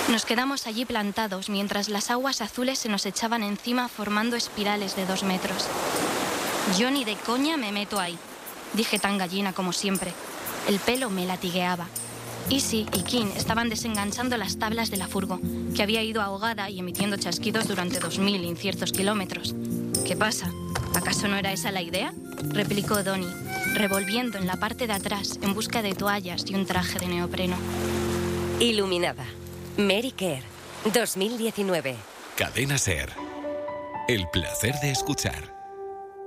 Nos quedamos allí plantados mientras las aguas azules se nos echaban encima formando espirales de 2 metros. Yo ni de coña me meto ahí, dije tan gallina como siempre. El pelo me latigueaba. Easy y King estaban desenganchando las tablas de la furgo, que había ido ahogada y emitiendo chasquidos durante 2000 inciertos kilómetros. ¿Qué pasa? ¿Acaso no era esa la idea?, replicó Donnie, revolviendo en la parte de atrás en busca de toallas y un traje de neopreno. Iluminada. Mary Kerr, 2019. Cadena SER. El placer de escuchar.